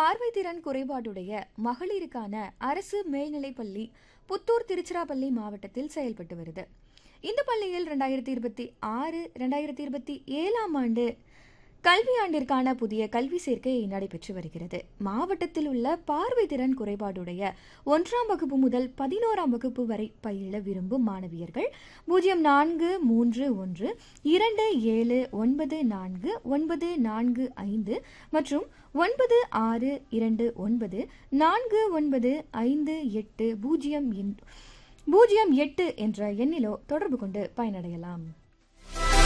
பார்வை திறன் குறைபாடுடைய மகளிருக்கான அரசு மேல்நிலைப்பள்ளி புத்தூர் திருச்சிராப்பள்ளி மாவட்டத்தில் செயல்பட்டு வருது. இந்த பள்ளியில் 2026-2027 ஆண்டு கல்வியாண்டிற்கான புதிய கல்வி சேர்க்கை நடைபெற்று வருகிறது. மாவட்டத்தில் உள்ள பார்வை திறன் குறைபாடுடைய 1ஆம் வகுப்பு முதல் 11ஆம் வகுப்பு வரை பயில விரும்பும் மாணவியர்கள் 043127949445 மற்றும் 9629495808 என்ற எண்ணிலோ தொடர்பு கொண்டு பயனடையலாம்.